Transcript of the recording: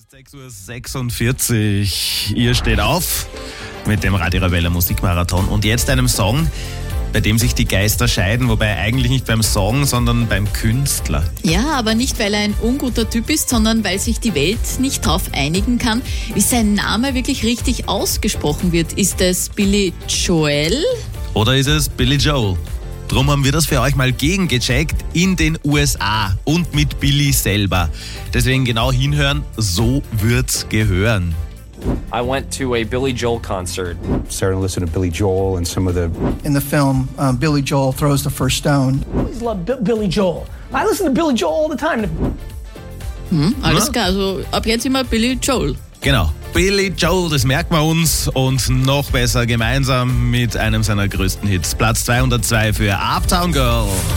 6:46 Uhr. Ihr steht auf mit dem Radio Arabella Musikmarathon und jetzt einem Song, bei dem sich die Geister scheiden, wobei eigentlich nicht beim Song, sondern beim Künstler. Ja, aber nicht, weil er ein unguter Typ ist, sondern weil sich die Welt nicht darauf einigen kann, wie sein Name wirklich richtig ausgesprochen wird. Ist es Billy Joel? Oder ist es Billy Joel? Drum haben wir das für euch mal gegengecheckt in den USA und mit Billy selber. Deswegen genau hinhören, so wird's gehören. I went to a Billy Joel concert. Started to listen to Billy Joel and some of the... In the film, Billy Joel throws the first stone. I always love Billy Joel. I listen to Billy Joel all the time. Alles klar, also ab jetzt immer Billy Joel. Genau, Billy Joel, das merken wir uns und noch besser gemeinsam mit einem seiner größten Hits. Platz 202 für Uptown Girl.